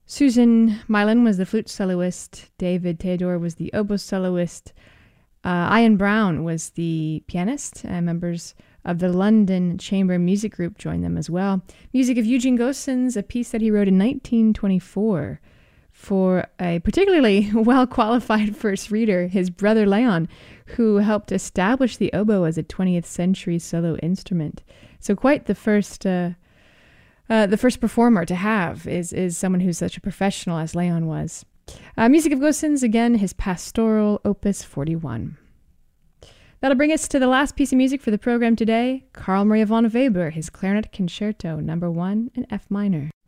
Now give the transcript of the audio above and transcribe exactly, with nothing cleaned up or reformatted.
Susan Mylan was the flute soloist. David Theodore was the oboe soloist. Uh, Ian Brown was the pianist. Uh, members of the London Chamber Music Group joined them as well. Music of Eugene Gosens, a piece that he wrote in nineteen twenty-four for a particularly well-qualified first reader, his brother Leon, who helped establish the oboe as a twentieth century solo instrument. So quite the first... Uh, Uh, the first performer to have is is someone who's such a professional as Leon was. Uh, music of Gosens, again, his Pastoral, Opus forty-one. That'll bring us to the last piece of music for the program today, Carl Maria von Weber, his Clarinet Concerto, number one in F minor.